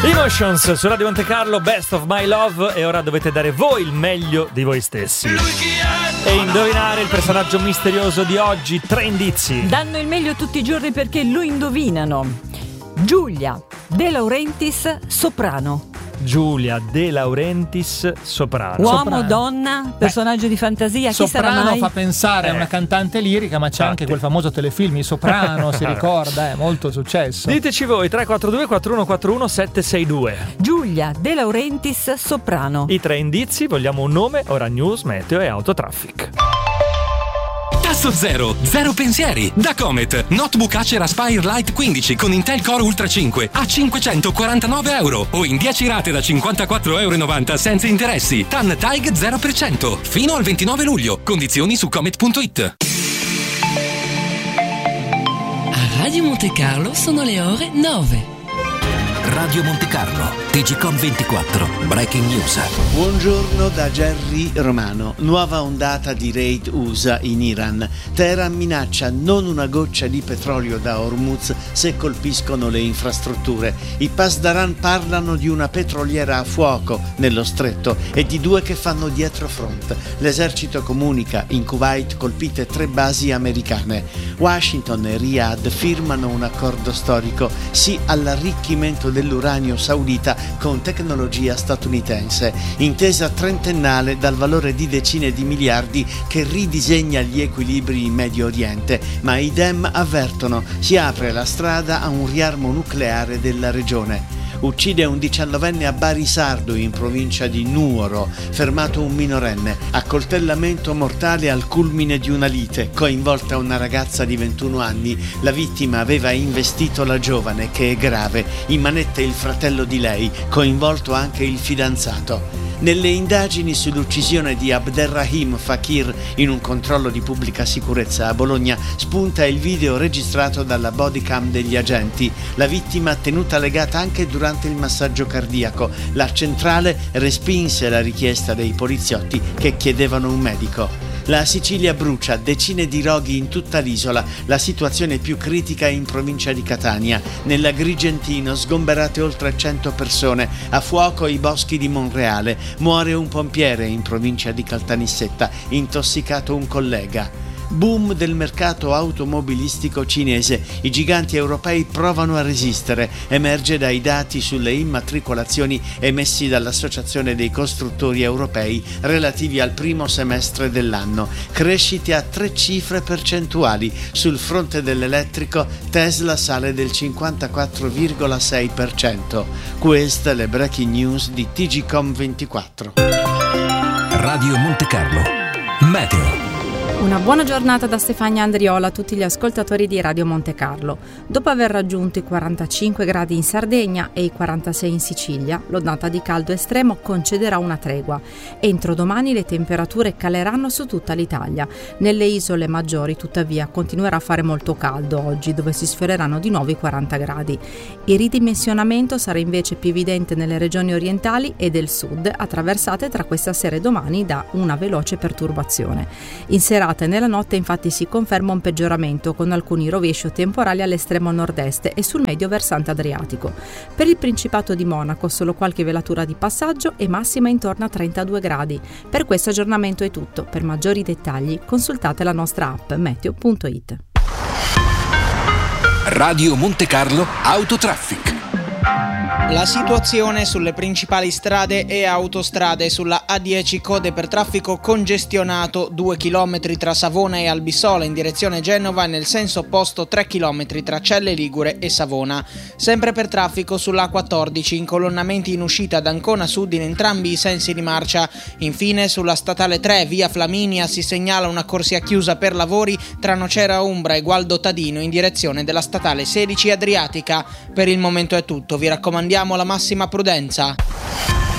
Emotions su Radio Monte Carlo, Best of My Love, e ora dovete dare voi il meglio di voi stessi e indovinare il personaggio misterioso di oggi. 3 indizi. Danno il meglio tutti i giorni perché lo indovinano. Giulia De Laurentiis, soprano. Giulia De Laurentiis, soprano. Uomo, Soprano. Donna, personaggio di fantasia, chi sarà Soprano mai? fa pensare a una cantante lirica, ma c'è anche quel famoso telefilm, Il Soprano, si ricorda, è molto successo. Diteci voi, 342 4141 762. Giulia De Laurentiis, soprano. I 3 indizi, vogliamo un nome, ora news, meteo e autotraffic. Tasso zero, zero pensieri. Da Comet, notebook Acer Aspire Lite 15 con Intel Core Ultra 5 a €549 o in 10 rate da €54,90 senza interessi. TAN TAIG 0% fino al 29 luglio. Condizioni su comet.it. A Radio Monte Carlo sono le ore 9. Radio Monte Carlo, TGcom 24, Breaking News. Buongiorno da Jerry Romano. Nuova ondata di raid USA in Iran. Teheran minaccia non una goccia di petrolio da Hormuz se colpiscono le infrastrutture. I Pasdaran parlano di una petroliera a fuoco nello stretto e di 2 che fanno dietrofront. L'esercito comunica: in Kuwait colpite 3 basi americane. Washington e Riyadh firmano un accordo storico, sì all'arricchimento dell'uranio saudita con tecnologia statunitense, intesa trentennale dal valore di decine di miliardi che ridisegna gli equilibri in Medio Oriente, ma i Dem avvertono: si apre la strada a un riarmo nucleare della regione. Uccide un 19enne a Barisardo, in provincia di Nuoro, fermato un minorenne. Accoltellamento mortale al culmine di una lite, coinvolta una ragazza di 21 anni. La vittima aveva investito la giovane, che è grave, in manette il fratello di lei, coinvolto anche il fidanzato. Nelle indagini sull'uccisione di Abderrahim Fakir in un controllo di pubblica sicurezza a Bologna spunta il video registrato dalla bodycam degli agenti. La vittima tenuta legata anche durante il massaggio cardiaco. La centrale respinse la richiesta dei poliziotti che chiedevano un medico. La Sicilia brucia, decine di roghi in tutta l'isola. La situazione più critica è in provincia di Catania. Nell'Agrigentino sgomberate oltre 100 persone. A fuoco i boschi di Monreale. Muore un pompiere in provincia di Caltanissetta, intossicato un collega. Boom del mercato automobilistico cinese. I giganti europei provano a resistere. Emerge dai dati sulle immatricolazioni emessi dall'Associazione dei Costruttori Europei relativi al primo semestre dell'anno. Crescite a 3 cifre percentuali. Sul fronte dell'elettrico Tesla sale del 54,6%. Queste le breaking news di TGcom 24. Radio Monte Carlo, meteo. Una buona giornata da Stefania Andriola a tutti gli ascoltatori di Radio Monte Carlo. Dopo aver raggiunto i 45 gradi in Sardegna e i 46 in Sicilia, l'ondata di caldo estremo concederà una tregua. Entro domani le temperature caleranno su tutta l'Italia. Nelle isole maggiori, tuttavia, continuerà a fare molto caldo oggi, dove si sfioreranno di nuovo i 40 gradi. Il ridimensionamento sarà invece più evidente nelle regioni orientali e del sud, attraversate tra questa sera e domani da una veloce perturbazione. In serata e nella notte infatti si conferma un peggioramento, con alcuni rovesci o temporali all'estremo nord-est e sul medio versante adriatico. Per il Principato di Monaco solo qualche velatura di passaggio e massima intorno a 32 gradi. Per questo aggiornamento è tutto. Per maggiori dettagli consultate la nostra app meteo.it. Radio Monte Carlo Autotraffic. La situazione sulle principali strade e autostrade: sulla A10 code per traffico congestionato 2 km tra Savona e Albissola in direzione Genova e nel senso opposto 3 km tra Celle Ligure e Savona. Sempre per traffico sulla A14 incolonnamenti in uscita da Ancona Sud in entrambi i sensi di marcia. Infine sulla statale 3 via Flaminia si segnala una corsia chiusa per lavori tra Nocera Umbra e Gualdo Tadino in direzione della statale 16 Adriatica. Per il momento è tutto, vi raccomandiamo la massima prudenza.